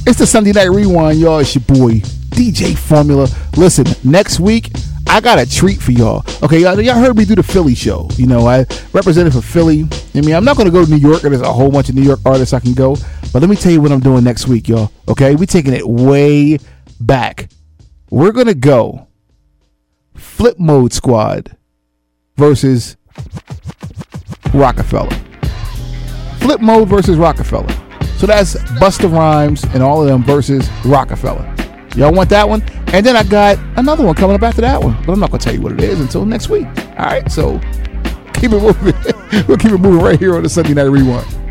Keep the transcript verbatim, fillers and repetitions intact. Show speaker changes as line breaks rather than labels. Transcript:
It's the Sunday Night Rewind, y'all. It's your boy, D J Formula. Listen, next week, I got a treat for y'all. Okay, y'all, y'all heard me do the Philly show. You know, I represented for Philly. I mean, I'm not going to go to New York. There's a whole bunch of New York artists I can go. But let me tell you what I'm doing next week, y'all. Okay, we taking it way back. We're going to go Flip Mode Squad versus Rockefeller. Flip Mode versus Rockefeller. So that's Busta Rhymes and all of them versus Rockefeller. Y'all want that one? And then I got another one coming up after that one. But I'm not going to tell you what it is until next week. All right? So keep it moving. We'll keep it moving right here on the Sunday Night Rewind.